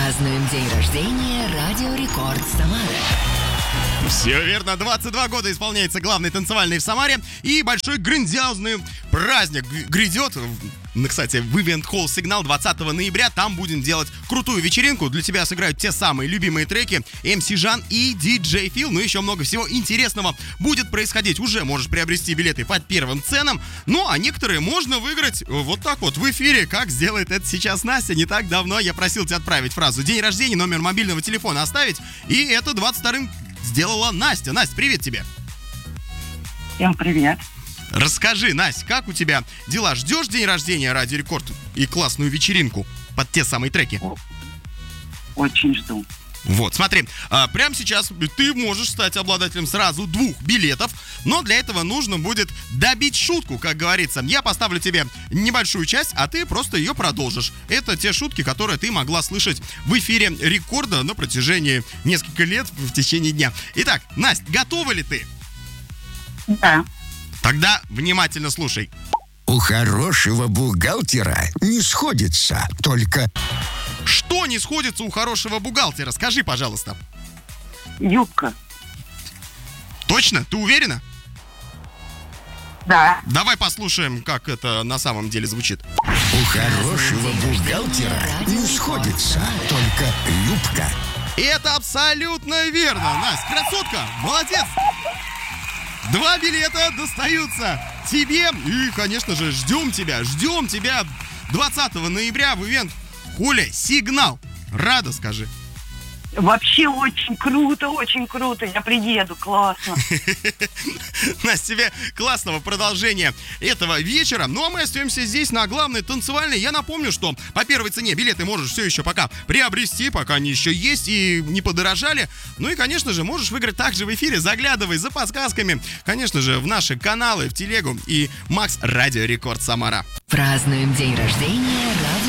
Празднуем день рождения Радио Рекорд Самары. Все верно, 22 года исполняется главный танцевальный в Самаре. И большой грандиозный праздник грядет. Кстати, в Event Hall Signal 20 ноября. Там будем делать крутую вечеринку. Для тебя сыграют те самые любимые треки MC Жан и DJ Phil. Ну, еще много всего интересного будет происходить. Уже можешь приобрести билеты под первым ценам. Ну, а некоторые можно выиграть вот так вот в эфире, как сделает это сейчас Настя. Не так давно я просил тебя отправить фразу «День рождения», номер мобильного телефона оставить. И это 22-м сделала Настя. Настя, привет тебе. Всем привет. Расскажи, Настя, как у тебя дела? Ждешь день рождения Радио Рекорд и классную вечеринку под те самые треки? Очень жду. Вот, смотри, прямо сейчас ты можешь стать обладателем сразу 2 билетов, но для этого нужно будет добить шутку, как говорится. Я поставлю тебе небольшую часть, а ты просто ее продолжишь. Это те шутки, которые ты могла слышать в эфире Рекорда на протяжении нескольких лет в течение дня. Итак, Настя, готова ли ты? Да. Тогда внимательно слушай. У хорошего бухгалтера не сходится только... Что не сходится у хорошего бухгалтера? Скажи, пожалуйста. Юбка. Точно? Ты уверена? Да. Давай послушаем, как это на самом деле звучит. У хорошего бухгалтера не сходится только юбка. И это абсолютно верно. Настя, красотка, молодец. 2 билета достаются тебе. И, конечно же, ждем тебя 20 ноября в Event Hall Signal. Рада, скажи. Вообще очень круто, я приеду, классно. Настя, тебе классного продолжения этого вечера. Ну а мы остаемся здесь на главной танцевальной. Я напомню, что по первой цене билеты можешь все еще пока приобрести, пока они еще есть и не подорожали. Ну и, конечно же, можешь выиграть также в эфире. Заглядывай за подсказками, конечно же, в наши каналы, в телегу и Макс Радио Рекорд Самара. Празднуем день рождения Радио